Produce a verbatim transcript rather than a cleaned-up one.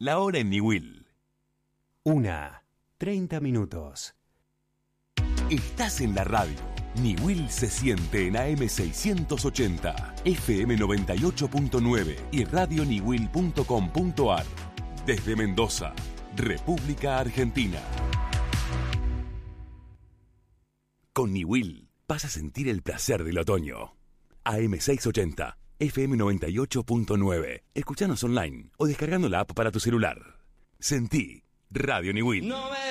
La hora en Niwil. Una, treinta minutos. Estás en la radio. Niwil se siente en A M seiscientos ochenta, F M noventa y ocho punto nueve y radio niwil punto com punto ar. Desde Mendoza, República Argentina. Con Niwil vas a sentir el placer del otoño. A M seiscientos ochenta, F M noventa y ocho punto nueve. Escuchanos online o descargando la app para tu celular. Sentí Radio Niwil.